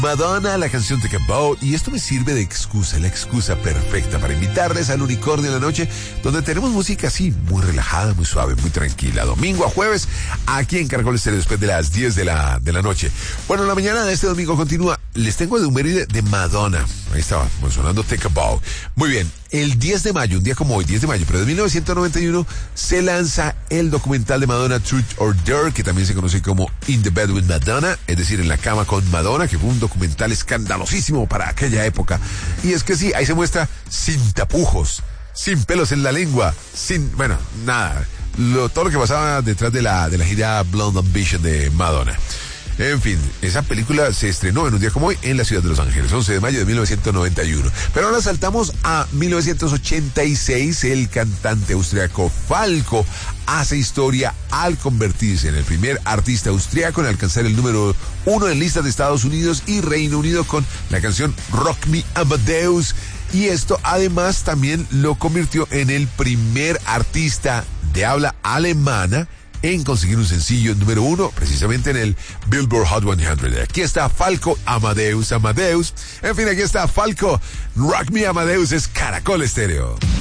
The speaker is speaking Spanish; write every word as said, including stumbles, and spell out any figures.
Madonna, la canción Take a Bow, y esto me sirve de excusa, la excusa perfecta para invitarles al Unicornio en la noche, donde tenemos música así, muy relajada, muy suave, muy tranquila, domingo a jueves, aquí en Caracol Estéreo, después de las diez de la, de la noche. Bueno, la mañana de este domingo continúa, les tengo de Humberide de Madonna, ahí estaba, sonando Take a Bow. Muy bien, el diez de mayo, un día como hoy, diez de mayo, pero de mil novecientos noventa y uno, se lanza el documental de Madonna, Truth or Dare, que también se conoce como In the Bed with Madonna, es decir, en la cama con Madonna, que fue un documental escandalosísimo para aquella época. Y es que sí, ahí se muestra sin tapujos, sin pelos en la lengua, sin, bueno, nada, lo, todo lo que pasaba detrás de la, de la gira Blonde Ambition de Madonna. En fin, esa película se estrenó en un día como hoy en la ciudad de Los Ángeles, once de mayo de mil novecientos noventa y uno. Pero ahora saltamos a mil novecientos ochenta y seis. El cantante austriaco Falco hace historia al convertirse en el primer artista austriaco en alcanzar el número uno en listas de Estados Unidos y Reino Unido con la canción Rock Me Amadeus. Y esto además también lo convirtió en el primer artista de habla alemana en conseguir un sencillo número uno, precisamente en el Billboard Hot cien. Aquí está Falco, Amadeus, Amadeus. En fin, aquí está Falco, Rock Me Amadeus, es Caracol Estéreo.